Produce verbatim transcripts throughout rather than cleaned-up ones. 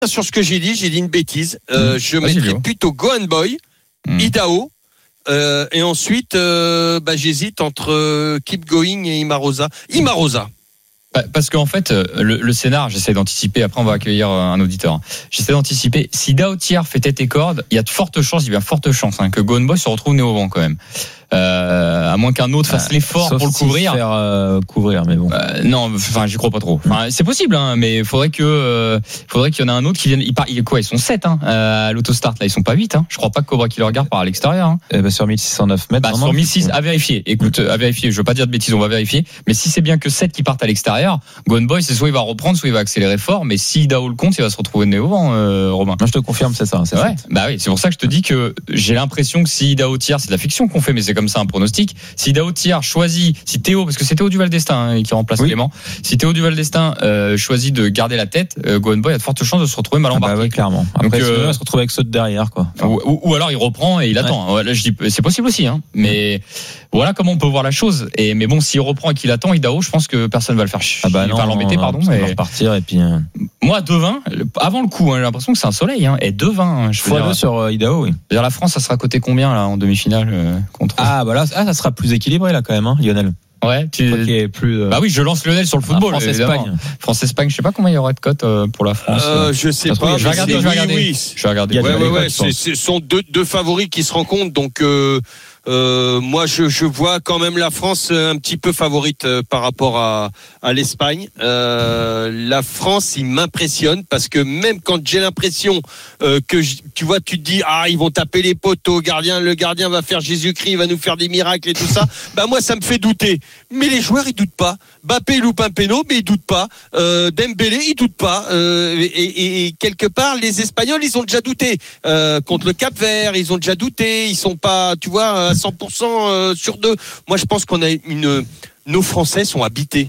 sur ce que j'ai dit, j'ai dit une bêtise. Euh, Mmh. je Vas-y, mettrais Léo. plutôt Go and Boy, Mmh. Idaho, euh, et ensuite, euh, bah, j'hésite entre euh, Keep Going et Imarosa. Imarosa. Parce qu'en fait, le, le scénar, j'essaie d'anticiper. Après, on va accueillir un auditeur. J'essaie d'anticiper. Si Dao Thier fait tête et corde, il y a de fortes chances, il y a bien forte chance hein, que Go and Boy se retrouve né au vent quand même. Euh, à moins qu'un autre fasse Ah, l'effort sauf pour le s'il couvrir. Faire euh, couvrir, mais bon. Euh, non, enfin, j'y crois pas trop. Enfin, c'est possible, hein, mais il faudrait que, euh, faudrait qu'il y en ait un autre qui vienne. Il, part, il est quoi Ils sont sept hein, à l'autostart. Là, ils sont pas huit. Hein. Je crois pas que Cobra Killer Guard part à l'extérieur. Hein. Eh ben, sur mille six cent neuf mètres. Bah, sur mille six cents, à vérifier. Écoute, à vérifier. Je veux pas dire de bêtises, on va vérifier. Mais si c'est bien que sept qui partent à l'extérieur, Gone Boy, c'est soit il va reprendre, soit il va accélérer fort. Mais si Dao le compte, il va se retrouver nez au vent, euh, Romain. Moi, je te confirme, c'est ça. C'est ouais. sept. Bah oui, c'est pour ça que je te dis que j'ai l'impression que si Dao Thier, c'est de la fiction qu'on fait, mais c'est comme ça un pronostic. Si Dao Thier choisit, si Théo, parce que c'est Théo Duval d'Estaing hein, qui remplace oui. Clément, si Théo Duval d'Estaing euh, choisit de garder la tête, euh, Gone Boy a de fortes chances de se retrouver mal Ah embarqué. bah oui, clairement. Après, Donc, euh, euh, il va se retrouver avec ceux de derrière, quoi. Ou, ou, ou alors il reprend et il attend. Ouais. Là, je dis, c'est possible aussi, hein. Mais voilà comment on peut voir la chose. Et mais bon, s'il reprend et qu'il attend, Idaho, je pense que personne va le faire. Ch- Ah bah il non, va l'embêter, non, pardon. ça Mais va repartir et puis. Euh... moi, deux vingt avant le coup, hein, j'ai l'impression que c'est un soleil. Hein, et deux vingt hein, je veux fois dire, deux sur euh, Idaho, oui. je veux dire, la France, ça sera coté combien là en demi-finale euh, contre Ah bah là, ah, ça sera plus équilibré là quand même, hein, Lionel. Ouais, tu. Qui est plus. Euh... Bah oui, je lance Lionel sur le football. France Espagne. France Espagne, je sais pas combien il y aurait de cote euh, pour la France. Euh, je sais pas. Je vais regarder, je vais regarder. Oui, oui. Je vais regarder. Ouais, ouais, ouais. C'est, ce sont deux, deux favoris qui se rencontrent. Donc, euh, euh, moi, je, je vois quand même la France un petit peu favorite euh, par rapport à, à l'Espagne. Euh, la France, il m'impressionne parce que même quand j'ai l'impression euh, que je, tu vois, tu te dis ah ils vont taper les poteaux, gardien, le gardien va faire Jésus-Christ, il va nous faire des miracles et tout ça. Bah moi, ça me fait douter. Mais les joueurs, ils doutent pas. Mbappé loupe un péno, mais ils doutent pas. Euh, Dembélé, il doute pas. Euh, et, et, et quelque part, les Espagnols, ils ont déjà douté euh, contre le Cap-Vert. Ils ont déjà douté. Ils sont pas, tu vois, à cent pour cent sur deux. Moi, je pense qu'on a une. Nos Français sont habités.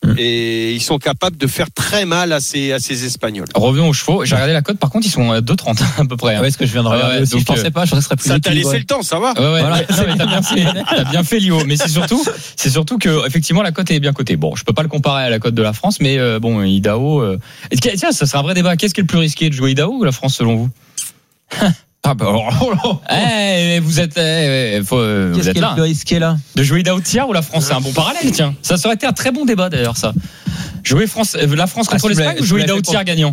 Et ils sont capables de faire très mal à ces, à ces Espagnols. Revenons aux chevaux. J'ai regardé la cote. Par contre, ils sont à deux trente à peu près. Hein. Ouais, ce que je viens de regarder ouais, aussi. donc, Je pensais pas, je pensais que ce serait plus ça t'a équilibré. laissé le temps, ça va. Ouais, ouais, Voilà. ouais, non, mais t'as bien fait, t'as bien fait, Lio. Mais c'est surtout, c'est surtout que effectivement la cote est bien cotée. Bon, je peux pas le comparer à la cote de la France, mais euh, bon, Idaho. Euh... Tiens, ça sera un vrai débat. Qu'est-ce qui est le plus risqué de jouer Idaho ou la France selon vous? Ah bah alors, oh là. Eh, vous êtes, eh, faut, euh, vous Qu'est-ce êtes qui est là. le plus risqué là? De jouer Idaho Thier ou la France, c'est un bon parallèle, tiens. Ça aurait été un très bon débat d'ailleurs, ça. Jouer France, la France contre Ah, si l'Espagne vous ou jouer l'avez Idaho fait Thier gagnant?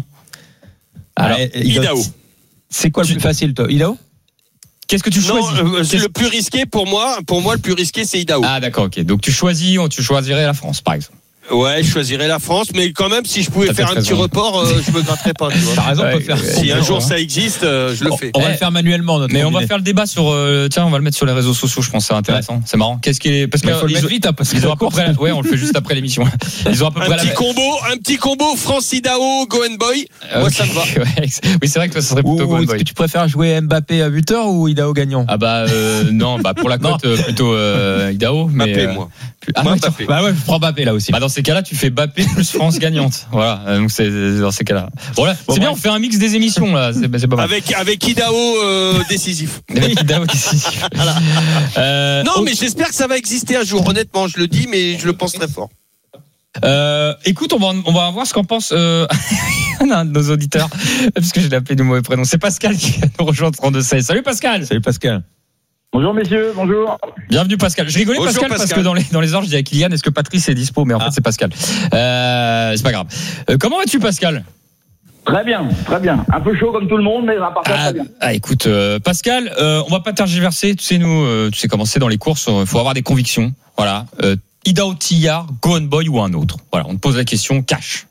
Alors, Idaho. C'est quoi le plus facile, toi? Idaho? Qu'est-ce que tu Non, choisis? euh, c'est Qu'est-ce- le plus risqué pour moi. Pour moi, le plus risqué, c'est Idaho. Ah d'accord, ok. Donc tu choisis, tu choisirais la France, par exemple. Ouais, je choisirais la France, mais quand même, si je pouvais T'as faire peut-être un petit raison. report, euh, je me gratterais pas. Tu vois. T'as raison, on peut Ouais, faire. ouais. Si un jour hein. ça existe, euh, je le fais. On va Eh, le faire manuellement, notre Mais on va combiné. faire le débat sur. Euh, tiens, on va le mettre sur les réseaux sociaux. Je pense que c'est intéressant. C'est marrant. Qu'est-ce qui est parce Il faut le qu'ils mettre ont- vite, hein, parce ils que ont à peu près. Ouais, on le fait juste après l'émission. Ils ont à peu Un près petit la. combo, un petit combo France-Idaho, Go and Boy. Moi, Ok, ça me va. ouais. Oui, c'est vrai que ça serait Ou plutôt ou Gone est-ce Boy. que tu préfères jouer Mbappé à buteur ou Idaho gagnant? Ah bah euh, non, bah pour la cote euh, plutôt euh, Idaho. Mais, Mbappé, euh, moi. plus- Ah, Moi, ouais, Mbappé. Bah ouais, je prends Mbappé là aussi. Bah dans ces cas-là, tu fais Mbappé plus France gagnante. Voilà. euh, Donc c'est c'est dans ces cas-là. Bon là, Bon, c'est bien. bref. On fait un mix des émissions là. C'est c'est pas mal. Avec, avec Idaho euh, décisif. Avec Idaho décisif. Euh, Non, oh, mais j'espère que ça va exister un jour. Honnêtement, je le dis, mais je le pense très fort. Euh, écoute, on va, on va voir ce qu'en pense euh, un de nos auditeurs, parce que j'ai appelé du mauvais prénom. C'est Pascal qui va nous rejoindre trente-deux seize. Salut Pascal. Salut Pascal. Bonjour messieurs, bonjour. Bienvenue Pascal. Je rigolais Bonjour, Pascal, parce Pascal. que dans les dans les ordres, je disais à Kylian, est-ce que Patrice est dispo? Mais en Ah. fait, c'est Pascal. Euh, c'est pas grave. Euh, comment vas-tu Pascal? Très bien, très bien. Un peu chaud comme tout le monde, mais à part ça, Ah, très bien. ah, écoute, euh, Pascal, euh, on va pas tergiverser. Tu sais, nous, euh, tu sais comment c'est dans les courses, il faut avoir des convictions. Voilà. Euh, Idaho Thier, Go and Boy ou un autre. Voilà, on te pose la question cash.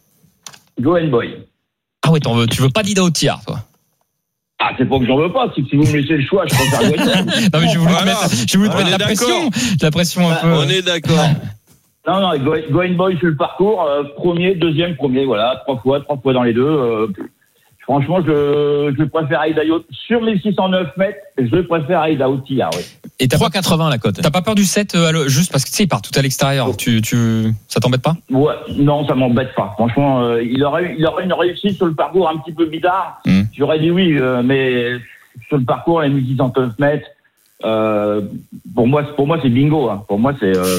Go and Boy. Ah ouais, t'en veux, tu veux pas d'Idaho Thier, toi? Ah, c'est pas que j'en veux pas, c'est que si vous me laissez le choix, je préfère Go and Boy. Non mais j'ai voulu te Voilà. mettre, j'ai voulu te On mettre est la d'accord. pression, la pression un peu. On est d'accord. Non, non, Go, Go and Boy sur le parcours, euh, premier, deuxième, premier, voilà, trois fois, trois fois dans les deux. Euh, franchement, je, je préfère Idaho sur mille six cent neuf mètres, je préfère Idaho Thier, oui. Et t'as trois pas, quatre-vingts la cote. t'as pas peur du sept euh, à le- juste parce que tu sais il part tout à l'extérieur. Tu, tu, ça t'embête pas? Ouais, non, ça m'embête pas. Franchement, euh, il aurait, il aurait une réussite sur le parcours un petit peu bizarre. Mmh. J'aurais dit oui, euh, mais sur le parcours, les mille six cent neuf mètres, euh, pour moi, pour moi, c'est bingo. Hein. Pour moi, c'est. Euh,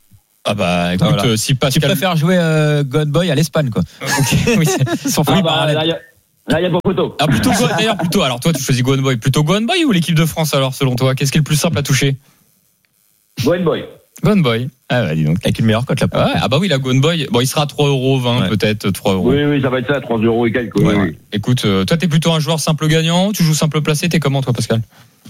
Ah bah écoute, Voilà. euh, si Tu Pascal. préfères jouer euh, God Boy à l'Espagne, quoi. Ok, oui, c'est- sans ah folie bah, parallèle. là, y a- Là, il n'y a pas photo. Ah, plutôt Go- d'ailleurs, plutôt. Alors, toi, tu choisis Go Boy. Plutôt Go Boy ou l'équipe de France, alors, selon toi? Qu'est-ce qui est le plus simple à toucher? Go Boy. Go Boy. Ah, bah, dis donc. Avec une meilleure cote là. Ah, ouais, ah, bah oui, la Go Boy. Bon, il sera à trois euros vingt, Ouais. peut-être, trois euros. Oui, oui, ça va être ça, trois euros et quelques. Ouais, oui, ouais. oui. Écoute, euh, toi, t'es plutôt un joueur simple gagnant, tu joues simple placé, t'es comment, toi, Pascal?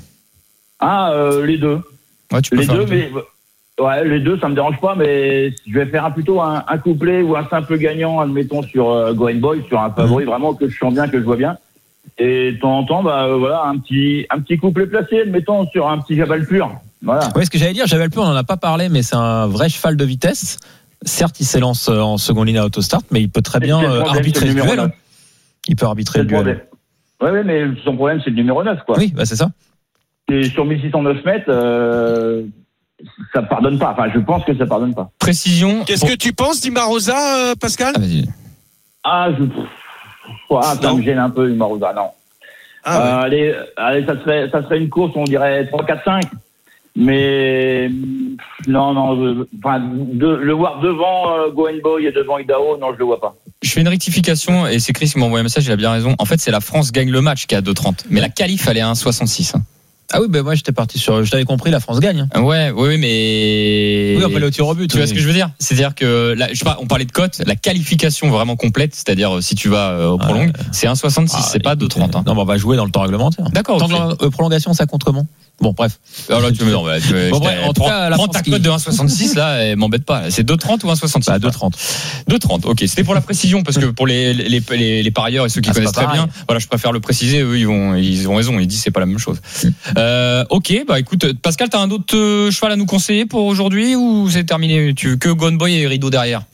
Ah, euh, les deux. Ouais, tu peux Les faire deux, les deux. mais ouais, les deux, ça me dérange pas, mais je vais faire un, plutôt un, un couplet ou un simple gagnant, admettons, sur euh, Go Boy, sur un favori, vraiment que je sens bien, que je vois bien. Et de temps en temps, bah euh, voilà, un petit un petit couplet placé, admettons, sur un petit Jabal pur. Voilà. Oui, ce que j'allais dire, Jabal Pur, on en a pas parlé, mais c'est un vrai cheval de vitesse. Certes, il s'élance en seconde ligne à autostart, mais il peut très bien C'est le euh, problème, arbitrer c'est le le duel. numéro hein. Il peut arbitrer C'est le le duel. problème. Ouais, ouais, mais son problème, c'est le numéro neuf, quoi. Oui, bah c'est ça. Et sur mille six cent neuf mètres, euh, ça pardonne pas. Enfin, je pense que ça pardonne pas. Précision. Qu'est-ce Bon. que tu penses d'Imarosa, euh, Pascal? Ah, vas-y. Ah, je, ah, ça Non. me gêne un peu, Marouza, non. Ah, ouais. Euh, allez, allez, ça serait, ça serait une course, on dirait trois, quatre, cinq. Mais non, non, je- enfin, de, le voir devant euh, Go Boy et devant Idaho, non, je le vois pas. Je fais une rectification et c'est Chris qui m'a envoyé un message, il a bien raison. En fait, c'est la France gagne le match qui est à deux trente. Mais la qualif, elle est à un soixante-six. hein. Ah oui, ben moi j'étais parti sur. Je t'avais compris, la France gagne. hein. Ouais, oui, oui, mais. Oui, après le tir au but. Tu vois oui. ce que je veux dire? C'est-à-dire que, là, je sais pas, on parlait de cote, la qualification vraiment complète, c'est-à-dire euh, si tu vas euh, au prolong, Ah, c'est un soixante-six, Ah, c'est pas deux écoute, trente. Hein. Non, mais on va jouer dans le temps réglementaire. D'accord, Temps ok. de euh, prolongation, ça compte comment? Bon, bref. Alors là, tu me non, bah, tu, Bon, je bref, t'ai- en tout prends, cas, la prends France ta qui- cote de un soixante-six là, et m'embête pas. C'est deux trente ou un soixante-six? Bah, deux trente. deux trente, ok. C'était pour la précision, parce que pour les, les, les, les parieurs et ceux qui Ah, c'est connaissent pas très pareil. bien, voilà, je préfère le préciser, eux, ils vont, ils ont raison, ils disent c'est pas la même chose. Euh, ok, bah écoute, Pascal, t'as un autre euh, cheval à nous conseiller pour aujourd'hui ou c'est terminé? Tu veux que Gone Boy et Rideau derrière?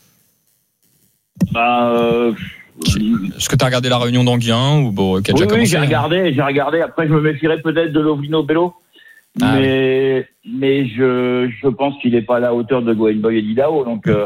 Bah, euh, Est-ce que t'as regardé la réunion d'Anguien ou bon, qui a oui, déjà oui, commencé? j'ai regardé, j'ai regardé. Après, je me méfierais peut-être de Lovino Bello. Ah, mais, mais je, je pense qu'il n'est pas à la hauteur de Go Boy et d'Idaho. Donc, euh,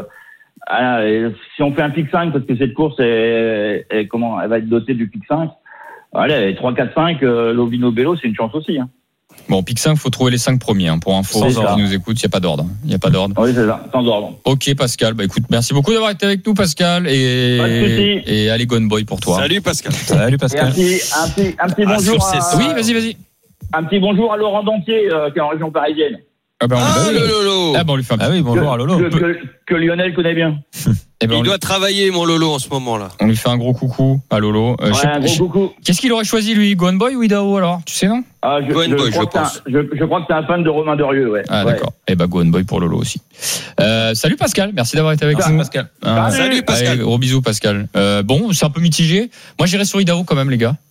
ah, et si on fait un pic cinq, parce que cette course est, est- comment, elle va être dotée du pic cinq. Allez, trois, quatre, cinq, euh, Lovino Bello, c'est une chance aussi. Hein. Bon, pic cinq, faut trouver les cinq premiers. Hein. Pour info, Sans ceux ordre. qui nous écoutent, il n'y a pas d'ordre. Il n'y a pas d'ordre. Oui, c'est ça, sans ordre. Ok, Pascal. Bah écoute, merci beaucoup d'avoir été avec nous, Pascal. Et, Pas de souci. et allez, Gone Boy pour toi. Salut, Pascal. Salut Et un Pascal. petit, un petit, un petit Ah, bonjour sur ces- à, Oui, vas-y, vas-y. un petit bonjour à Laurent Dantier, euh, qui est en région parisienne. Ah, bah, on, Ah, bah, le oui. Lolo. Ah, bah, on lui fait un petit Ah oui, bonjour à Lolo. Que, que, que Lionel connaît bien. Eh ben, on, Il lui, doit travailler, mon Lolo, en ce moment-là. on lui fait un gros coucou à Lolo. Euh, je Ouais, sais- un je- gros coucou. Qu'est-ce qu'il aurait choisi, lui? Gone Boy ou Idaho, alors? Tu sais, non? Ah, je, Go je, Boy, crois je que c'est un- pense. je, je crois que c'est un fan de Romain Derieux, ouais. Ah, Ouais. d'accord. Eh ben, Gone Boy pour Lolo aussi. Euh, salut, Pascal. Merci d'avoir été avec Merci, nous. Pascal. Hein. Salut. Salut, Pascal. Allez, gros bisous, Pascal. Euh, bon, c'est un peu mitigé. Moi, j'irai sur Idaho quand même, les gars.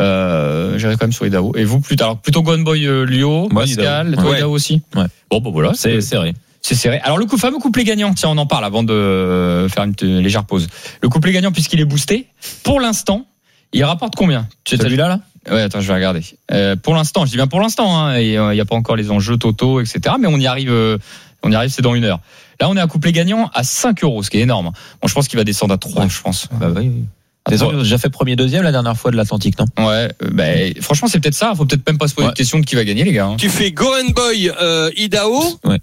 Euh, j'irai quand même sur Idaho. Et vous, plutôt, alors, plutôt Gone Boy, euh, Lio, Moi, Pascal, Idaho. toi, Ouais. Idaho aussi. Ouais. Bon, bah voilà. C'est serré. C'est serré. Alors le coup, fameux couplet gagnant, tiens, on en parle avant de faire une petite légère pause. Le couplet gagnant, puisqu'il est boosté, pour l'instant, il rapporte combien? Tu sais, Celui-là, là? Ouais, attends, je vais regarder. Euh, pour l'instant, je dis bien pour l'instant, hein, et il n'y a pas encore les enjeux totaux, et cetera. Mais on y arrive, euh, on y arrive, c'est dans une heure. Là, on est à couplet gagnant à cinq euros, ce qui est énorme. Bon, je pense qu'il va descendre à trois, Ouais. je pense. Bah oui. oui. À Désolé, trois. on a déjà fait premier, deuxième la dernière fois de l'Atlantique, non? Ouais, euh, ben, franchement, c'est peut-être ça. Faut peut-être même pas se poser Ouais. de question de qui va gagner, les gars. hein. Tu fais Go Boy, euh, Idaho. Ouais.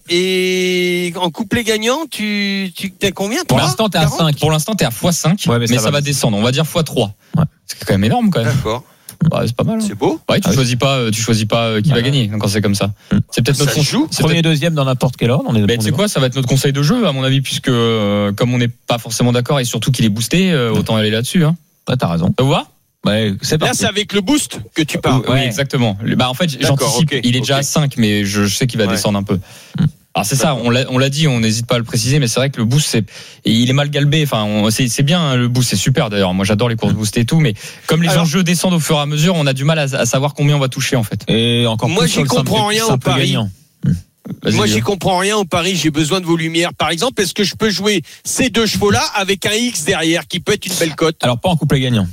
Et en couplet gagnant, tu, tu t'es combien? Pour trois, l'instant, t'es à quarante? cinq. Pour l'instant, t'es à fois cinq, Ouais, mais, ça, va descendre. On va dire fois trois. Ouais. C'est quand même énorme, quand même. D'accord. Bah, c'est pas mal. hein. C'est beau. Ouais, tu Ah oui. choisis pas, euh, tu choisis pas euh, qui va Ah. gagner quand c'est comme ça. Mm. C'est peut-être Ça notre se conseil. joue. C'est Premier, peut-être- deuxième dans n'importe quel ordre. On est Mais on tu sais est quoi, ça va être notre conseil de jeu à mon avis, puisque euh, comme on n'est pas forcément d'accord et surtout qu'il est boosté, euh, autant aller là-dessus. Hein. bon. Ouais, t'as raison. Ça vous va? Ouais, c'est Là, parti. c'est avec le boost que tu parles. Oui, exactement. Le- Bah en fait, D'accord, j'anticipe. ok, il est déjà ok. à cinq, mais je, je sais qu'il va Ouais. descendre un peu. Alors c'est ça, on l'a, on l'a dit, on n'hésite pas à le préciser, mais c'est vrai que le boost, c'est, et il est mal galbé. Enfin, on- c'est, c'est bien hein, le boost, c'est super d'ailleurs. Moi, j'adore les courses boostées et tout, mais comme les Alors- enjeux descendent au fur et à mesure, on a du mal à, à savoir combien on va toucher en fait. Et encore Moi, plus j'y sur le comprends simple- rien au simple pari. gagnant. Vas-y, Moi, Lio. j'y comprends rien au pari. J'ai besoin de vos lumières. Par exemple, est-ce que je peux jouer ces deux chevaux-là avec un X derrière qui peut être une belle cote? Alors, pas en couplet gagnant.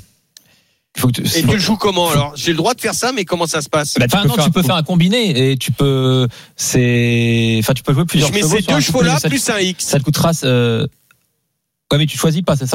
Il faut que tu... Et tu le joues comment alors? J'ai le droit de faire ça, mais comment ça se passe? Bah, tu Enfin, peux non, faire tu un peux coup. faire un combiné et tu peux, c'est, enfin, tu peux jouer plusieurs Je mets chevaux ces sur un deux couplet, chevaux-là mais ça te- plus un X. Ça te coûtera, euh... ouais, mais tu choisis pas, c'est ça?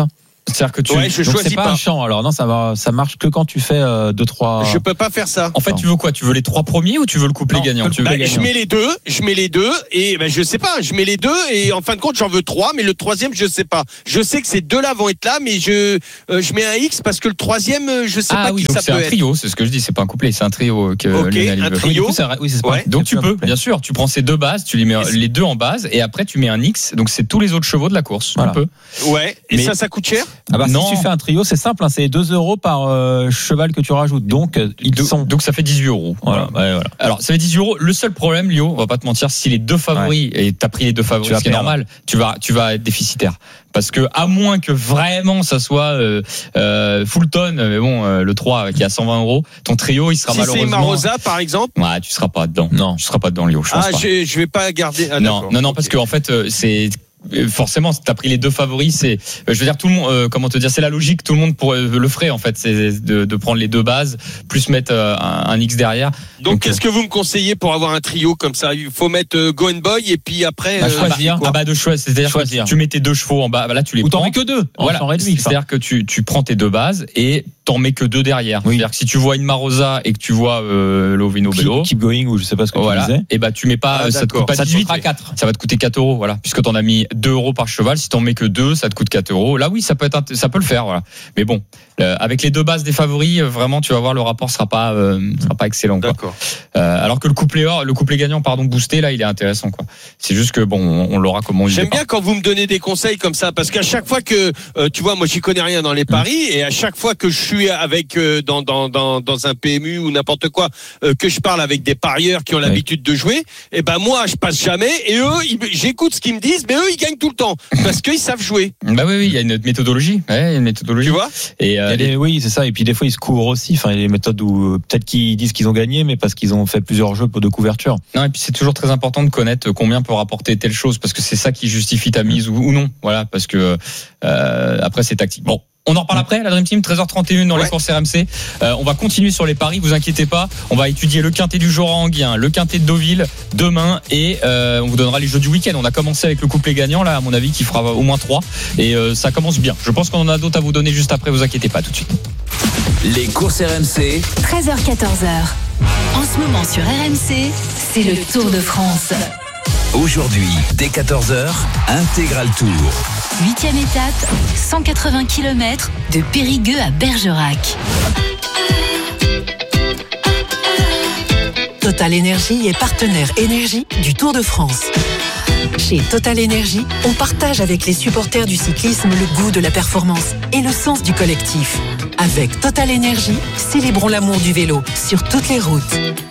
C'est-à-dire que tu. Ouais, je Donc choisis c'est pas, pas. un champ. Alors non, ça va, ça marche que quand tu fais euh, deux trois. Je peux pas faire ça. En fait, Non. tu veux quoi? Tu veux les trois premiers ou tu veux le couplet Non, gagnant? que le Tu veux Bah, les je gagnants. mets les deux, je mets les deux et ben je sais pas, je mets les deux et en fin de compte j'en veux trois, mais le troisième je sais pas. Je sais que ces deux-là vont être là, mais je euh, je mets un X parce que le troisième euh, je sais Ah pas oui, qui donc ça c'est peut un être. trio, c'est ce que je dis, c'est pas un couplet, c'est un trio que Ok, Lionel un veut. trio. Oui, du coup, c'est vrai, oui, c'est pas- Ouais. Donc tu c'est peux, un couplet. bien sûr, tu prends ces deux bases, tu les mets Et les deux en base et après tu mets un X, donc c'est tous les autres chevaux de la course. Voilà. Tu peux. Ouais. Et Mais- ça, ça coûte cher. Ah bah Non. si tu fais un trio, c'est simple, hein, c'est deux euros par euh, cheval que tu rajoutes. Donc euh, ils Donc, sont. donc ça fait dix-huit euros. Voilà, ouais, voilà. Alors ça fait dix-huit euros. Le seul problème, Lio, on va pas te mentir, si les deux favoris et t'as pris les deux favoris, Tu vas ce qui est perdre. normal, tu vas tu vas être déficitaire. Parce que à moins que vraiment ça soit euh, euh, Fulton, mais bon euh, le trois qui est à cent vingt euros, ton trio il sera Si c'est malheureusement. Marosa par exemple. Ouais, tu seras pas dedans. Non. Tu seras pas dedans, Lio. Je pense Ah, pas. je je vais pas garder. Ah, Non, d'accord. non, non, Ok. parce que en fait, euh, c'est euh, forcément, si t'as pris les deux favoris, c'est, euh, je veux dire, tout le monde, euh, comment te dire, c'est la logique, tout le monde pourrait, le ferait en fait, c'est de, de prendre les deux bases plus mettre euh, un, un X derrière. Donc, Donc, qu'est-ce que vous me conseillez pour avoir un trio comme ça? Il faut mettre euh, Go and Boy et puis après. Bah, euh, choisir. Ah bah de choix, c'est-à-dire Choisir. que tu mets tes deux chevaux en bas, bah là tu les Ou t'en prends. mets que deux. En Voilà, temps réduit. c'est-à-dire que tu, tu prends tes deux bases et t'en mets que deux derrière. Oui. C'est-à-dire que si tu vois une Marosa et que tu vois euh, Lovino Bello, Keep, keep going ou je sais pas ce que voilà, tu disais. et bah tu mets pas, Ah, ça te d'accord. coûte pas Ça te dix-huit, coûtera quatre. ça va te coûter quatre euros, voilà, puisque t'en as mis deux euros par cheval. Si t'en mets que deux, ça te coûte quatre euros. Là, oui, ça peut être, int- ça peut le faire, voilà. Mais bon, euh, avec les deux bases des favoris, euh, vraiment, tu vas voir, le rapport sera pas, euh, sera pas excellent, quoi. D'accord. Euh, alors que le couplet or, le couplet gagnant, pardon, boosté, là, il est intéressant, quoi. C'est juste que bon, on, on l'aura comme on J'aime bien quand vous me donnez des conseils comme ça, parce qu'à chaque fois que, euh, tu vois, moi j'y connais rien dans les paris, et à chaque fois que je suis avec euh, dans, dans dans dans un P M U ou n'importe quoi, euh, que je parle avec des parieurs qui ont l'habitude de jouer, et ben moi je passe jamais, et eux, ils, j'écoute ce qu'ils me disent, mais eux ils gagnent tout le temps parce qu'ils savent jouer, Bah oui, oui, il y a une méthodologie, ouais, il y a une méthodologie. tu vois. Et Il y euh, a des- oui, c'est ça. Et puis des fois, ils se couvrent aussi. Enfin, il y a des méthodes où euh, peut-être qu'ils disent qu'ils ont gagné, mais parce qu'ils ont fait plusieurs jeux de couverture. non, et puis c'est toujours très important de connaître combien peut rapporter telle chose, parce que c'est ça qui justifie ta mise ou, ou non. Voilà, parce que euh, après c'est tactique. Bon. On en reparle après, la Dream Team, treize heures trente et une dans Ouais. les courses R M C. Euh, on va continuer sur les paris, vous inquiétez pas. On va étudier le quintet du jour à Anguien, le quintet de Deauville demain, et euh, on vous donnera les jeux du week-end. On a commencé avec le couplet gagnant, là, à mon avis, qui fera au moins trois. Et euh, ça commence bien. Je pense qu'on en a d'autres à vous donner juste après, vous inquiétez pas tout de suite. Les courses R M C, treize heures quatorze heures. En ce moment sur R M C, c'est le Tour de France. aujourd'hui, dès quatorze heures, Intégral Tour. Huitième étape, cent quatre-vingts kilomètres de Périgueux à Bergerac. Total Énergie est partenaire énergie du Tour de France. Chez Total Énergie, on partage avec les supporters du cyclisme le goût de la performance et le sens du collectif. Avec Total Énergie, célébrons l'amour du vélo sur toutes les routes.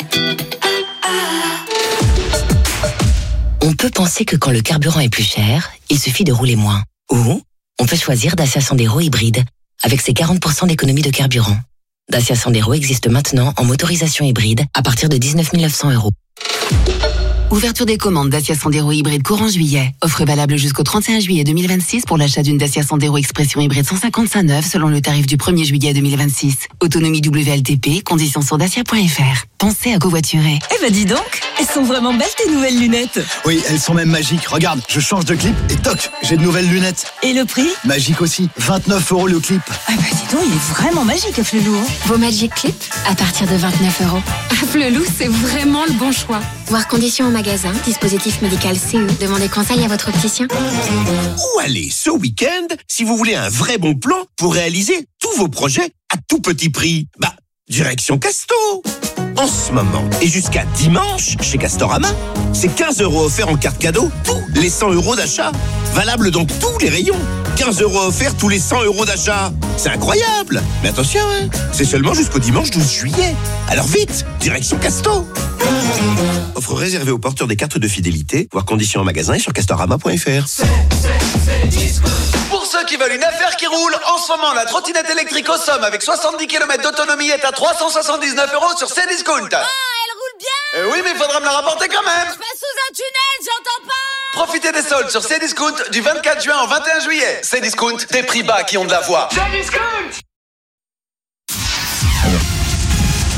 On peut penser que quand le carburant est plus cher, il suffit de rouler moins. Ou on peut choisir Dacia Sandero hybride, avec ses quarante pour cent d'économie de carburant. Dacia Sandero existe maintenant en motorisation hybride à partir de dix-neuf mille neuf cents euros. Ouverture des commandes Dacia Sandero hybride courant juillet. Offre valable jusqu'au trente et un juillet deux mille vingt-six pour l'achat d'une Dacia Sandero Expression hybride cent cinquante-cinq neuf selon le tarif du premier juillet deux mille vingt-six. Autonomie W L T P, conditions sur dacia point f r. Pensez à covoiturer. Eh ben dis donc, elles sont vraiment belles tes nouvelles lunettes. Oui, elles sont même magiques. Regarde, je change de clip et toc, j'ai de nouvelles lunettes. Et le prix? Magique aussi, vingt-neuf euros le clip. Ah bah dis donc, il est vraiment magique, Flelou. Vos Magic Clip à partir de vingt-neuf euros. Flelou, c'est vraiment le bon choix. Voir conditions au magasin, dispositif médical C E. Demandez conseil à votre opticien. Où aller ce week-end si vous voulez un vrai bon plan pour réaliser tous vos projets à tout petit prix? Bah, direction Casto. En ce moment et jusqu'à dimanche chez Castorama, c'est quinze euros offerts en carte cadeau tous les cent euros d'achat. Valable dans tous les rayons. quinze euros offerts tous les cent euros d'achat. C'est incroyable. Mais attention, hein, c'est seulement jusqu'au dimanche douze juillet. Alors vite, direction Casto. Offre réservée aux porteurs des cartes de fidélité. Voir conditions en magasin et sur castorama point f r. Pour ceux qui veulent une affaire qui roule, en ce moment, la trottinette électrique au somme avec soixante-dix kilomètres d'autonomie est à trois cent soixante-dix-neuf euros sur Cdiscount. Oh, elle roule bien. Euh, oui, mais il faudra me la rapporter quand même. Je passe sous un tunnel, j'entends pas. Profitez des soldes sur Cdiscount du vingt-quatre juin au vingt et un juillet. Cdiscount, des prix bas qui ont de la voix. Cdiscount.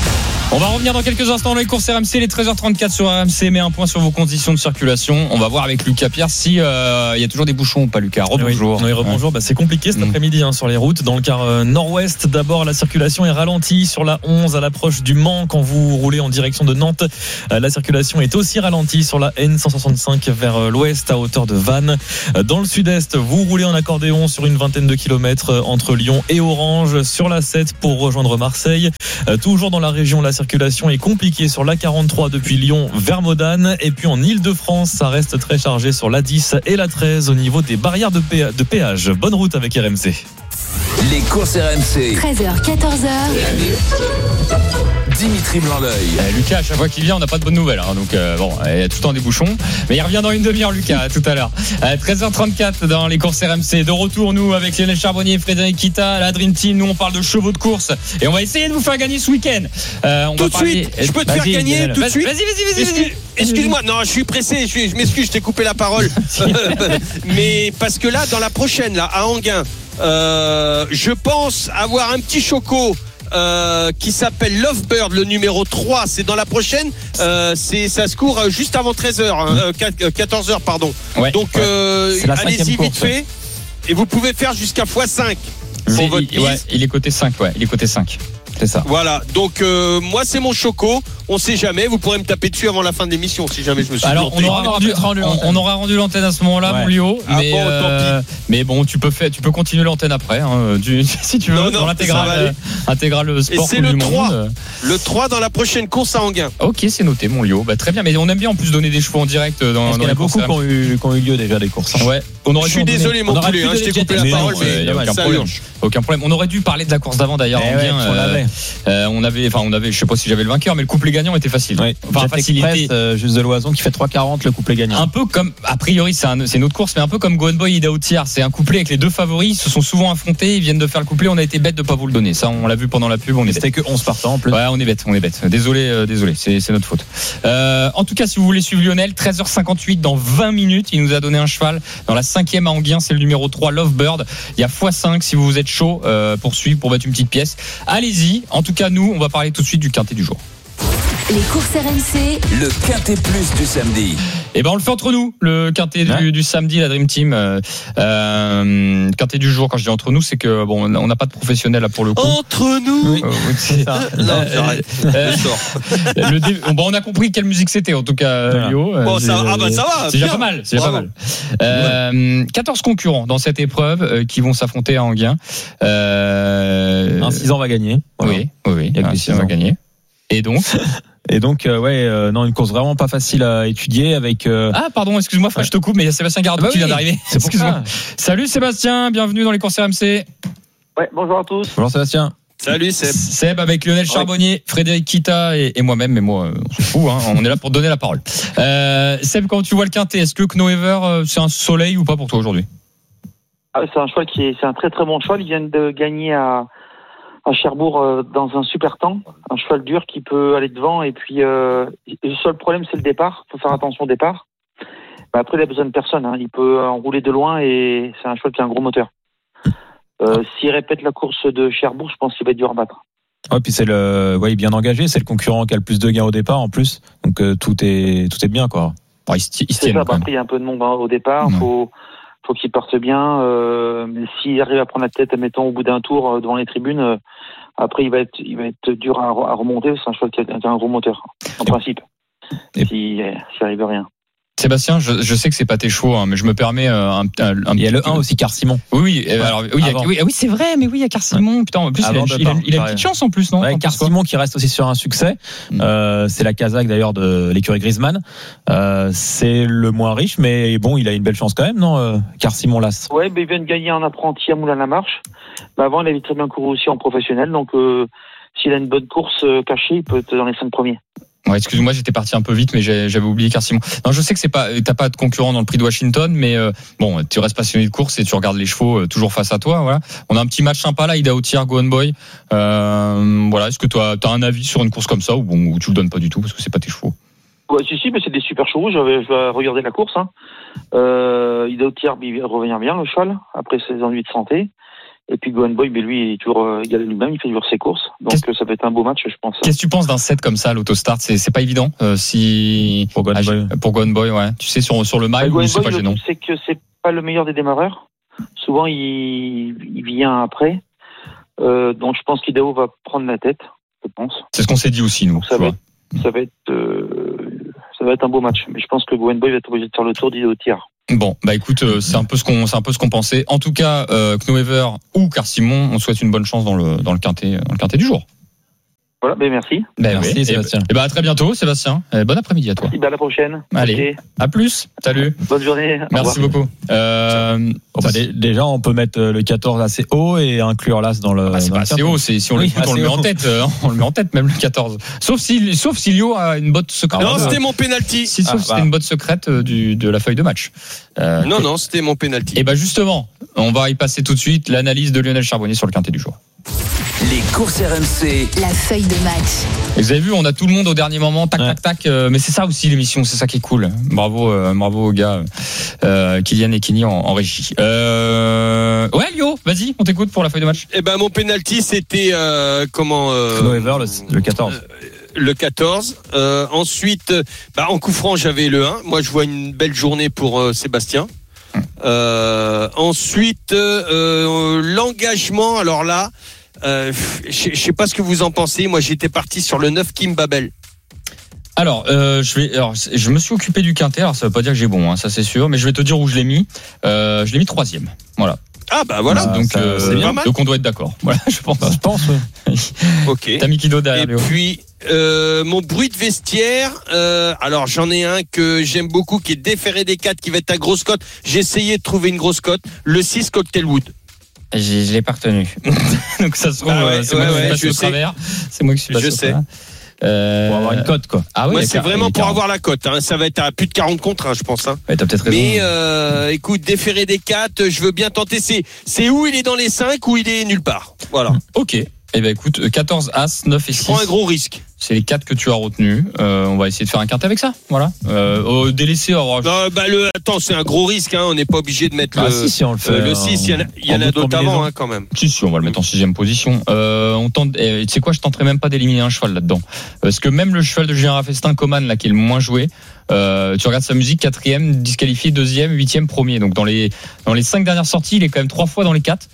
On va revenir dans quelques instants dans les courses R M C, les treize heures trente-quatre sur R M C. Mais un point sur vos conditions de circulation. On va voir avec Lucas Pierre si il euh, y a toujours des bouchons ou pas. Lucas, rebonjour. Oui, oui, rebonjour. Bah, c'est compliqué cet mmh. après-midi hein, sur les routes. Dans le quart euh, nord-ouest, d'abord, la circulation est ralentie sur la onze à l'approche du Mans. Quand vous roulez en direction de Nantes, euh, la circulation est aussi ralentie sur la N cent soixante-cinq vers euh, l'ouest à hauteur de Vannes. Euh, dans le sud-est, vous roulez en accordéon sur une vingtaine de kilomètres euh, entre Lyon et Orange. Sur la sept pour rejoindre Marseille. Euh, toujours dans la région, la circulation est compliquée sur l'A quarante-trois depuis Lyon vers Modane. Et puis en Ile-de-France, ça reste très chargé sur l'A dix et l'A treize au niveau des barrières de, péa- de péage. Bonne route avec R M C. Les courses R M C. treize heures, quatorze heures. Dimitri Blanc-L'œil. Euh, Lucas, à chaque fois qu'il vient, on n'a pas de bonnes nouvelles. Hein, donc euh, bon, il y a tout le temps des bouchons. Mais il revient dans une demi-heure, Lucas, tout à l'heure. Euh, treize heures trente-quatre dans les courses R M C. De retour, nous, avec Lionel Charbonnier et Frédéric Kita, la Dream Team. Nous, on parle de chevaux de course. Et on va essayer de vous faire gagner ce week-end. Euh, on tout va de parler... suite, je peux te vas-y, faire gagner Lionel. tout de vas-y, suite. Vas-y, vas-y, vas-y. Excuse, excuse-moi, non, je suis pressé. Je, suis, je m'excuse, je t'ai coupé la parole. Mais parce que là, dans la prochaine, là, à Enghien, euh, je pense avoir un petit choco. Euh, qui s'appelle Lovebird, le numéro trois. C'est dans la prochaine. Euh, c'est, ça se court juste avant treize heures, hein, euh, quatorze heures, pardon. Ouais, Donc, ouais. euh, allez-y vite fait. Et vous pouvez faire jusqu'à fois cinq. Pour votre il, ouais, il est côté cinq, ouais. Il est côté cinq. C'est ça. Voilà. Donc, euh, moi, c'est mon choco. On sait jamais. Vous pourrez me taper dessus avant la fin de l'émission si jamais je me suis Alors, planté. on aura, rendu, on, on aura rendu l'antenne à ce moment-là, ouais. mon Lio. Ah mais, bon, euh, mais bon, tu peux faire, tu peux continuer l'antenne après, hein, du, si tu veux, non, non, dans l'intégrale, intégrale sport. Et c'est le trois. Monde. Le trois dans la prochaine course à Enghien. Ok, c'est noté, mon Lio. Bah, très bien. Mais on aime bien en plus donner des chevaux en direct dans, Parce dans il y en a les beaucoup qui ont, eu, qui ont eu lieu déjà des courses. Ouais. On aurait je suis désolé, mon poulet, hein, je t'ai coupé la parole, mais il y a aucun problème. Aucun problème. On aurait dû parler de la course d'avant d'ailleurs. Eh ouais, on l'avait. Euh, on avait, enfin, on avait, je sais pas si j'avais le vainqueur, mais le couplet gagnant était facile. Ouais. Enfin, facilité. Euh, juste de Loison qui fait trois quarante le couplet gagnant. Un peu comme, a priori, c'est, un, c'est une autre course, mais un peu comme Go Boy et Daoutiar. C'est un couplet avec les deux favoris. Ils se sont souvent affrontés. Ils viennent de faire le couplet. On a été bête de pas vous le donner. Ça, on l'a vu pendant la pub. On est C'était bête. que onze partants en plus. Ouais, on est bête, on est bête. Désolé, euh, désolé. C'est, c'est notre faute. Euh, en tout cas, si vous voulez suivre Lionel, treize heures cinquante-huit dans vingt minutes, il nous a donné un cheval dans la cinquième à Enghien. C'est le numéro trois, Lovebird. Il y a fois cinq si vous êtes chaud euh, pour suivre, pour mettre une petite pièce. Allez-y. En tout cas, nous, on va parler tout de suite du quintet du jour. Les courses R M C. Le quintet plus du samedi. Eh ben on le fait entre nous, le quintet ouais. du, du samedi, la Dream Team. Euh, euh, quintet du jour, quand je dis entre nous, c'est que bon, on n'a pas de professionnel là pour le coup. Entre nous. Oui. Euh, c'est ça. Non, j'arrête. Euh, le dé... bon, on a compris quelle musique c'était en tout cas, voilà. Lio. Bon, ça, ah bah ça va. C'est déjà pas mal. C'est déjà pas mal. Euh, quatorze concurrents dans cette épreuve euh, qui vont s'affronter à Enghien. Euh... Un six ans va gagner. Voilà. Oui, oui, oui. Il y a que six ans va gagner. Et donc. Et donc, euh, ouais, euh, non, une course vraiment pas facile à étudier avec. Euh... Ah, pardon, excuse-moi, ouais. je te coupe, mais il y a Sébastien Gardot bah qui oui, vient d'arriver. C'est pour ça. Salut Sébastien, bienvenue dans les courses R M C. Ouais, bonjour à tous. Bonjour Sébastien. Salut Seb. Seb avec Lionel Charbonnier, ouais. Frédéric Kita et, et moi-même, mais moi, on s'en fout, hein, on est là pour donner la parole. Euh, Seb, quand tu vois le quintet, est-ce que Knoever, c'est un soleil ou pas pour toi aujourd'hui? Ah, c'est un cheval qui est, c'est un très très bon cheval. Il vient de gagner à. à Cherbourg euh, dans un super temps, un cheval dur qui peut aller devant et puis euh, le seul problème c'est le départ, il faut faire attention au départ. Mais après il a besoin de personne, hein. Il peut enrouler de loin et c'est un cheval qui a un gros moteur. Euh, s'il répète la course de Cherbourg, je pense qu'il va être dur à battre. Ouais, puis c'est le, ouais, il est bien engagé, c'est le concurrent qui a le plus de gains au départ en plus, donc euh, tout est tout est bien quoi. Bon, il se, il se c'est ça, bah, après il y a un peu de monde hein, au départ, ouais. faut faut qu'il parte bien. Euh, mais s'il arrive à prendre la tête, admettons au bout d'un tour euh, devant les tribunes. Euh, Après, il va être, il va être dur à, à remonter. C'est un cheval qui a, qui a un gros moteur, en principe. Et si, s'il arrive rien. Sébastien, je, je sais que c'est pas tes chevaux, hein, mais je me permets euh, un, un, un. Il y a le un aussi, Car Simon. Oui, oui. Ouais, alors, oui, il y a, oui, oui, c'est vrai, mais oui, il y a Car Simon. Putain, en plus, il a, il, a, il a une petite chance en plus, non? Ouais, Car Simon qui reste aussi sur un succès. Mmh. Euh, c'est la Kazakh d'ailleurs de l'écurie Griezmann. Euh, c'est le moins riche, mais bon, il a une belle chance quand même, non? Euh, Car Simon Las. Ouais, mais il vient de gagner un apprenti à Moulin-la-Marche. Mais avant, il avait très bien couru aussi en professionnel, donc euh, s'il a une bonne course euh, cachée, il peut être dans les cinq premiers. Ouais, excuse-moi, j'étais parti un peu vite, mais j'avais oublié Car Simon. Non, je sais que c'est pas, t'as pas de concurrent dans le prix de Washington, mais euh, bon, tu restes passionné de course et tu regardes les chevaux euh, toujours face à toi. Voilà. On a un petit match sympa là, Ida Outier, Go Boy. Euh, voilà, est-ce que toi, t'as un avis sur une course comme ça ou bon, ou tu le donnes pas du tout parce que c'est pas tes chevaux? Ouais, si si, mais c'est des super chevaux. Je vais, je vais regarder la course. Hein. Euh, Ida Outier, il revient bien le cheval après ses ennuis de santé. Et puis Gohan Boy, mais lui, il est toujours euh, égal à lui-même, il fait toujours ses courses. Donc euh, ça va être un beau match, je pense. Qu'est-ce que tu penses d'un set comme ça, l'autostart? C'est, c'est pas évident euh, si pour Gohan ah, Boy. Pour Gohan Boy, ouais. Tu sais sur sur le mile, Gohan c'est Boy, pas gênant. c'est que c'est pas le meilleur des démarreurs. Souvent, il, il vient après. Euh, donc je pense qu'Idaho va prendre la tête, je pense. C'est ce qu'on s'est dit aussi, nous. Donc, ça, va être, ça va être, euh, ça va être un beau match. Mais je pense que Gohan Boy va être obligé de faire le tour d'Idaho Tir. Bon, bah écoute, euh, c'est un peu ce qu'on, c'est un peu ce qu'on pensait. En tout cas, euh, Knoever ou Car Simon, on souhaite une bonne chance dans le dans le quintet, dans le quintet du jour. Voilà, ben merci. Ben Merci, oui, Sébastien. Et bah à très bientôt, Sébastien. Et bon après-midi à toi. Et ben à la prochaine. Allez, Okay. à plus. Salut. Bonne journée. Au Merci revoir. beaucoup. Euh, Bon, bah, dé- déjà, on peut mettre le quatorze assez haut et inclure l'as dans le. bah, c'est dans pas le assez quintet. haut, c'est, si on Oui, l'écoute, on assez le met en haut. tête, euh, on le met en tête, même le quatorze. Sauf si, sauf si Lio a une botte secrète. Non, Euh, c'était mon penalty. Si, sauf Ah, si c'était bah. une botte secrète euh, du, de la feuille de match. Euh, Non, non, c'était mon penalty. Et bah justement, on va y passer tout de suite, l'analyse de Lionel Charbonnier sur le quintet du jour. Les courses R M C. La feuille de match. Et vous avez vu, on a tout le monde au dernier moment, tac, Ouais. tac, tac. euh, mais c'est ça aussi l'émission, c'est ça qui est cool. Bravo, euh, bravo aux gars, euh, Kylian et Kenny en, en régie. Euh... Ouais, Lio, vas-y, on t'écoute pour la feuille de match. Eh ben, mon penalty, c'était euh, comment euh, Knoever, le, le quatorze. le quatorze. Euh, ensuite, bah, en coup franc, j'avais le un. Moi, je vois une belle journée pour euh, Sébastien. Euh, ensuite, euh, l'engagement. Alors là, euh, je je sais pas ce que vous en pensez. Moi, j'étais parti sur le neuf Kim Babel. Alors, euh, je vais, alors, je me suis occupé du quintet. Alors, ça veut pas dire que j'ai bon, hein, ça c'est sûr, mais je vais te dire où je l'ai mis. Euh, je l'ai mis troisième. Voilà. Ah bah voilà. donc, ça, euh, c'est bien. donc on doit être d'accord. Voilà, je pense. Je pense, oui. Ok. T'as mis qui d'autre derrière, Et Léo? puis euh, mon bruit de vestiaire. Euh, alors j'en ai un que j'aime beaucoup, qui est déféré des quatre, qui va être à grosse cote. J'ai essayé de trouver une grosse cote. Le six Cocktailwood. Je, je l'ai pas retenu. Donc ça se trouve, Ah ouais, euh, c'est ouais, moi qui ouais, suis passé je au sais. travers. C'est moi qui suis passé Je au sais. travers. Euh, Pour avoir une cote, quoi. Ah oui, Moi, les c'est car- vraiment les pour quarante. avoir la cote. Hein. Ça va être à plus de quarante contre un, je pense. Hein. Ouais, t'as peut-être raison. Mais euh, écoute, déféré des quatre, je veux bien tenter. C'est, c'est où il est dans les cinq ou il est nulle part. Voilà. Ok. Eh ben écoute, quatorze As, neuf et Je six. prends un gros risque. C'est les quatre que tu as retenus. Euh, on va essayer de faire un quintet avec ça. Voilà. Euh, au délaissé, alors, Non, bah le, attends, c'est un gros risque. Hein. On n'est pas obligé de mettre Ah, le, si, si, on le fait. euh, le en- six. Il y en a, il y en en a d'autres d'autres avant, combinaisons. hein, quand même. Si, si, on va le mettre en sixième position. Euh, on tente, eh, tu sais quoi, je tenterai même pas d'éliminer un cheval là-dedans. Parce que même le cheval de Gérard Festin, Coman, là, qui est le moins joué, euh, tu regardes sa musique, quatrième, disqualifié, deuxième, huitième, premier. Donc dans les, dans les cinq dernières sorties, il est quand même trois fois dans les quatre.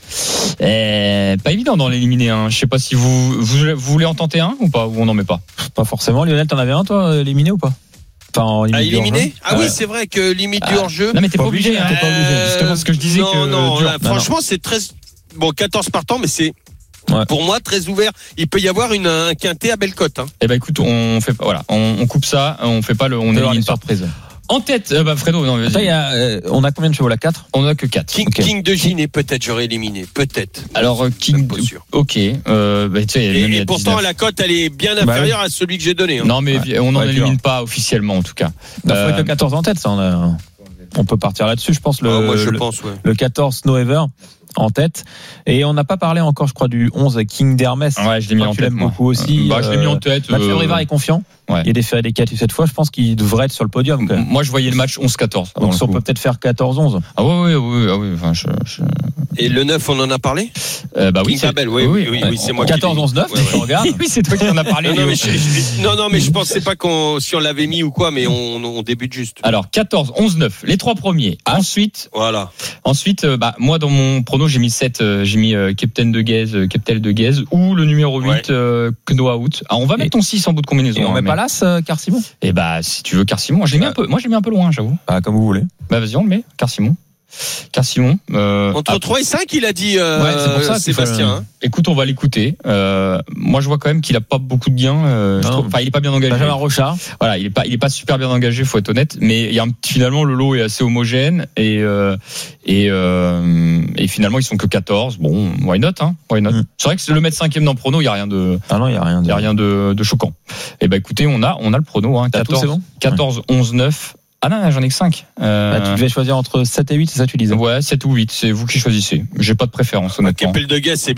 Eh, pas évident d'en éliminer un. Je sais pas si vous, vous, vous voulez en tenter un ou pas, ou on n'en met pas. Pas forcément. Lionel, t'en avais un, toi, éliminé ou pas? Enfin, en À limite du éliminer hors-jeu. Ah oui, Ouais. c'est vrai que limite du Ah, hors-jeu. Non, mais t'es Pas pas obligé, obligé, hein, t'es pas obligé. Euh, Justement, ce que je disais non, que non, dur. là, franchement, c'est très. Bon, quatorze partants, mais c'est. Ouais. Pour moi, très ouvert. Il peut y avoir une, un quintet à belle cote. Hein. Eh ben écoute, on fait pas, voilà, on, on coupe ça, on fait pas le, on On va avoir élimine des pas. surprises. En tête, euh, bah Fredo, non, vas-y. Attends, il y a, euh, on a combien de chevaux là? quatre? On a que quatre. King, Ok. King de Giné, peut-être j'aurais éliminé. Peut-être. Alors euh, King, Pas sûr. ok, euh, bah, tu sais, même il y Et, a et pourtant, dix-neuf. la cote, elle est bien Bah inférieure à celui que j'ai donné. Hein. Non, mais Ouais. on n'en Ouais, élimine tu pas officiellement en tout cas. Il faut Euh, être le quatorze en tête, ça. On, a- on peut partir là-dessus, je pense. Le, Ah, moi, je le, pense, ouais. le quatorze Snowever en tête. Et on n'a pas parlé encore, je crois, du onze King d'Hermès. Ouais, je l'ai mis Toi, en tu tête. l'aimes moi. beaucoup aussi. Bah, je l'ai mis en Euh, tête. Mathieu euh, Rivard est confiant. ouais. Il a déféré des quatre cette fois. Je pense qu'il devrait être sur le podium. Quand même. Moi, je voyais le match onze quatorze. avant Donc, le on coup. peut peut-être faire quatorze onze. Ah oui, oui, oui, ah oui. Enfin, je, je... Et le neuf, on en a parlé Euh, bah oui, King c'est Babel, oui, oui, oui, oui, c'est moi qui quatorze l'ai onze neuf, Ouais, ouais. tu regardes. oui, c'est toi qui en as parlé. Non, non, Léo. mais je, je- non, non, mais je pensais pas qu'on, si on l'avait mis ou quoi, mais on, on débute juste. Alors quatorze, onze, neuf, les trois premiers. Ensuite, Voilà. ensuite, euh, bah moi dans mon prono j'ai mis sept, euh, j'ai mis euh, Captain de Guez, euh, Captain de Guez ou le numéro huit, Ouais. euh, Knoa Out. Alors on va mettre ton six en bout de combinaison. Et on hein, met mais- pas l'as, euh, Car Simon? Eh bah si tu veux Car Simon, j'ai mis un peu, moi j'ai mis un peu loin, j'avoue. Ah, comme vous voulez. Bah vas-y on le met, Car Simon. Car Simon. Euh, Entre ah, trois et cinq, il a dit euh, Ouais, c'est pour ça qu'il Sébastien. faut- hein. écoute, on va l'écouter. Euh, moi je vois quand même qu'il a pas beaucoup de gains. Euh, je Non. trouve- enfin il est pas bien engagé. Benjamin Rochard. Voilà, il est pas, il est pas super bien engagé, faut être honnête. Mais il y a un, finalement le lot est assez homogène et euh, et euh, et finalement ils sont que quatorze. Bon, why not, hein, why not. Mm. C'est vrai que le mettre cinquième dans le prono, il y a rien de, Ah non, il y a rien. il de- y a rien de, de choquant. Et ben écoutez, on a, on a le prono, hein, T'as tout, quatorze, c'est bon quatorze, onze, neuf. Ah non, j'en ai que cinq. Euh, Bah, tu devais choisir entre sept et huit, c'est ça que tu disais? ouais, sept ou huit, c'est vous qui choisissez. J'ai pas de préférence honnêtement. Capel de Guess, c'est bien.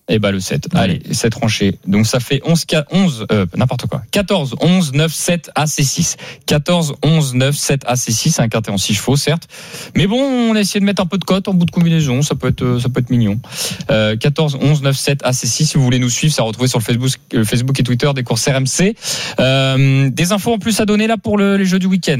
Et bah le sept. Allez, sept tranché. Donc ça fait onze, onze euh, n'importe quoi. quatorze, onze, neuf, sept, As et six. quatorze, onze, neuf, sept, As et six. C'est un quintet en six chevaux, certes. Mais bon, on a essayé de mettre un peu de cote en bout de combinaison. Ça peut être, ça peut être mignon. Euh, quatorze, onze, neuf, sept, As et six. Si vous voulez nous suivre, ça va retrouver sur le Facebook, euh, Facebook et Twitter des courses R M C. Euh, des infos en plus à donner là pour le, les jeux du week-end.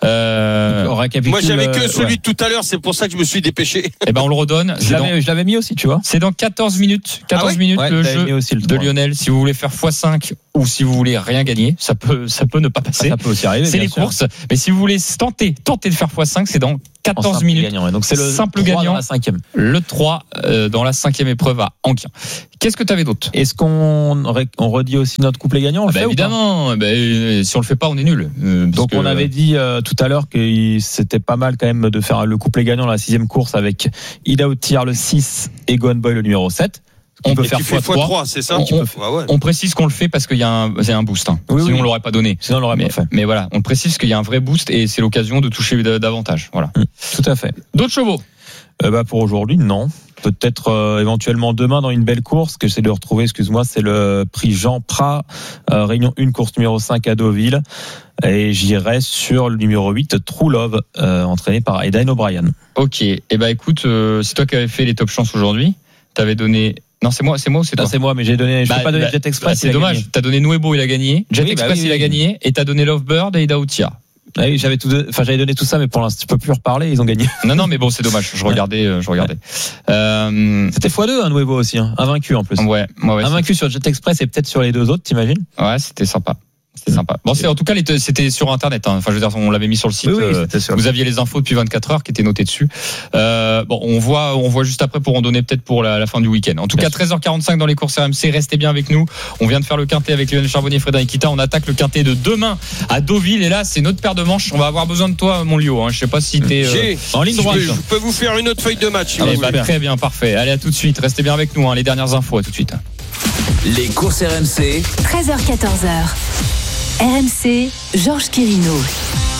Euh, Moi, j'avais que euh, celui ouais. de tout à l'heure. C'est pour ça que je me suis dépêché. Eh ben, on le redonne. Je l'avais, dans... je l'avais mis aussi, tu vois. C'est dans quatorze minutes. quatorze Ah ouais minutes ouais, le jeu aussi, le de Lionel. Si vous voulez faire fois cinq ou si vous voulez rien gagner, ça peut, ça peut ne pas passer. Ça peut aussi arriver. C'est les sûr. courses. Mais si vous voulez tenter, tenter de faire fois cinq, c'est dans quatorze minutes. Gagnant. Donc c'est le simple trois gagnant. Dans la cinquième. Le trois euh, dans la cinquième épreuve à Anquin. Qu'est-ce que tu avais d'autre? Est-ce qu'on on redit aussi notre couplet gagnant? On le bah fait évidemment. Bah, si on le fait pas, on est nul. Euh, Donc on que... avait dit euh, tout à l'heure que c'était pas mal quand même de faire le couplet gagnant dans la sixième course avec Ida Tier le six et Gone Boy le numéro sept. On peut et faire fois trois, c'est ça. On, on, ah ouais. on précise qu'on le fait parce qu'il y a un, c'est un boost. Hein. Oui, Sinon oui. on l'aurait pas donné. Sinon on l'aurait mais, pas fait. Mais voilà, on précise qu'il y a un vrai boost et c'est l'occasion de toucher davantage. Voilà. Mmh, tout à fait. D'autres chevaux? Euh, bah pour aujourd'hui, non. Peut-être euh, éventuellement demain dans une belle course que j'essaie de retrouver. Excuse-moi, c'est le prix Jean Prat, euh, Réunion un, course numéro cinq à Deauville. Et j'irai sur le numéro huit, True Love, euh, entraîné par Aidan O'Brien. Ok. Et eh ben écoute, euh, c'est toi qui avais fait les top chances aujourd'hui. T'avais donné. Non, c'est moi, c'est moi ou c'est toi? Non, c'est moi, mais j'ai donné. Je bah, peux pas donner bah, Jet Express. Bah, c'est dommage. T'as donné Nuebo, il a gagné. Jet oui, Express, bah oui, il a oui, gagné. oui. Et t'as donné Lovebird et Ida Outia. Ah oui, j'avais tout, enfin j'avais donné tout ça, mais pour l'instant, je peux plus reparler. Ils ont gagné. Non, non, mais bon, c'est dommage. Je regardais, je regardais. Euh... C'était fois deux, un Nuevo aussi, hein. Invaincu en plus. Ouais, ouais, ouais Invaincu sur Jet Express et peut-être sur les deux autres, t'imagines? Ouais, c'était sympa. C'était sympa. Bon, c'est en tout cas, c'était sur Internet. Hein. Enfin, je veux dire, on l'avait mis sur le site. Oui, oui, euh, sûr. Vous aviez les infos depuis vingt-quatre heures qui étaient notées dessus. Euh, bon, on voit, on voit juste après pour en donner peut-être pour la, la fin du week-end. En tout bien cas, treize heures quarante-cinq dans les courses R M C. Restez bien avec nous. On vient de faire le quintet avec Lionel Charbonnier et Frédéric Kita. On attaque le quintet de demain à Deauville. Et là, c'est notre paire de manches. On va avoir besoin de toi, mon Lio. Hein. Je sais pas si t'es euh, en ligne droite. Je peux vous faire une autre feuille de match. Si Allez, vous bah, voulez. très bien, parfait. Allez, à tout de suite. Restez bien avec nous. Hein. Les dernières infos, à tout de suite. Les courses R M C. treize heures quatorze heures. R M C, Georges Quirino.